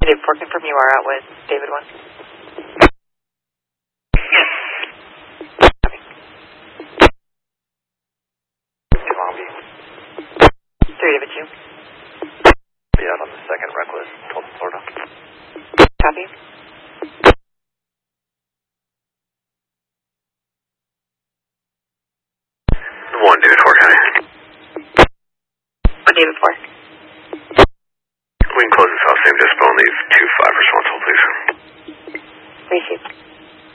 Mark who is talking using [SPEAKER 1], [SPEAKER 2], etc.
[SPEAKER 1] David 4, confirm you are out with David 1. Copy.
[SPEAKER 2] Long Beach.
[SPEAKER 1] 3, David 2.
[SPEAKER 2] Be out on the second reckless, 12 Florida.
[SPEAKER 1] Copy.
[SPEAKER 2] 1, David 4, County.
[SPEAKER 1] 1, David 4.
[SPEAKER 2] We can close this off, same dispo, and leave 2-5 responsible, please.
[SPEAKER 1] Received.